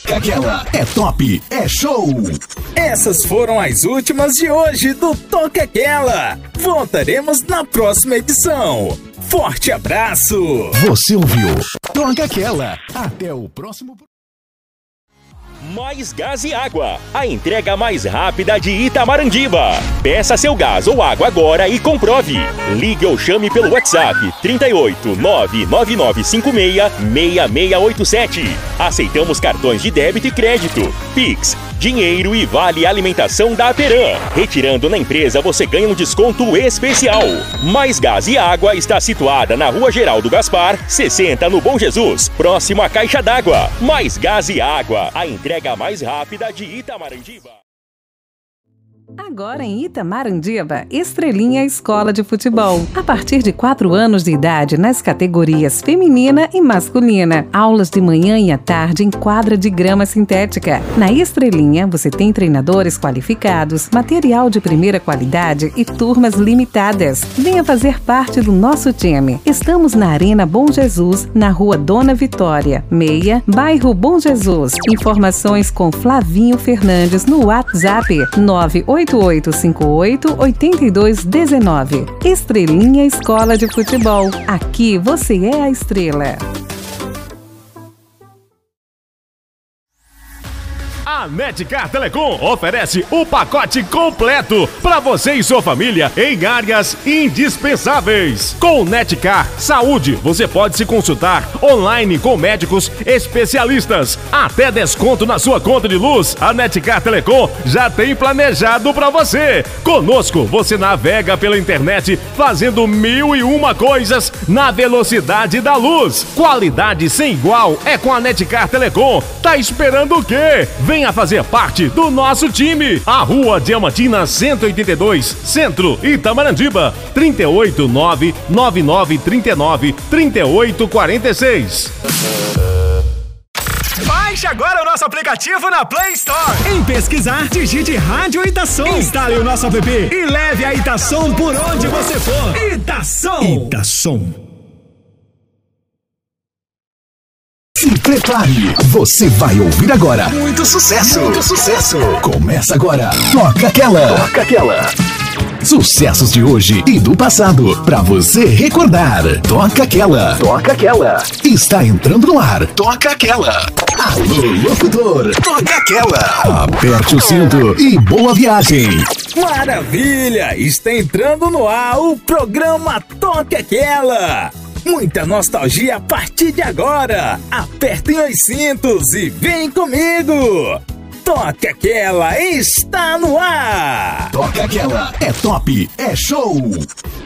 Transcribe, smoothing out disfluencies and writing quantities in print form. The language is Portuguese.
Toca Aquela é top, é show. Essas foram as últimas de hoje do Toca Aquela. Voltaremos na próxima edição. Forte abraço. Você ouviu Toca Aquela. Até o próximo. Mais Gás e Água, a entrega mais rápida de Itamarandiba. Peça seu gás ou água agora e comprove. Ligue ou chame pelo WhatsApp 38 99956 6687. Aceitamos cartões de débito e crédito, Pix, dinheiro e vale alimentação da Aperam. Retirando na empresa você ganha um desconto especial. Mais Gás e Água está situada na Rua Geraldo Gaspar, 60 no Bom Jesus, próximo à Caixa d'Água. Mais Gás e Água, a entrega mais rápida de Itamarandiba. Agora em Itamarandiba, Estrelinha Escola de Futebol. A partir de 4 anos de idade nas categorias feminina e masculina. Aulas de manhã e à tarde em quadra de grama sintética. Na Estrelinha, você tem treinadores qualificados, material de primeira qualidade e turmas limitadas. Venha fazer parte do nosso time. Estamos na Arena Bom Jesus, na Rua Dona Vitória, 6, bairro Bom Jesus. Informações com Flavinho Fernandes no WhatsApp 98858-8219. Estrelinha Escola de Futebol. Aqui você é a estrela. A Netcar Telecom oferece o pacote completo para você e sua família em áreas indispensáveis. Com Netcar Saúde, você pode se consultar online com médicos especialistas. Até desconto na sua conta de luz, a Netcar Telecom já tem planejado para você. Conosco, você navega pela internet fazendo 1001 coisas na velocidade da luz. Qualidade sem igual é com a Netcar Telecom. Tá esperando o quê? Venha fazer parte do nosso time. A Rua Diamantina 182, Centro, Itamarandiba, 38999393846. Baixe agora o nosso aplicativo na Play Store. Em pesquisar, digite Rádio Itação. Instale o nosso app e leve a Itação por onde você for. Itação. Itação. Se prepare, você vai ouvir agora muito sucesso, muito sucesso. Começa agora, Toca Aquela. Toca Aquela. Sucessos de hoje e do passado, pra você recordar. Toca Aquela. Toca Aquela. Está entrando no ar. Toca Aquela. Alô, locutor. Toca Aquela. Aperte o cinto e boa viagem. Maravilha! Está entrando no ar o programa Toca Aquela. Muita nostalgia a partir de agora. Apertem os cintos e vem comigo. Toca Aquela está no ar. Toca Aquela é top, é show.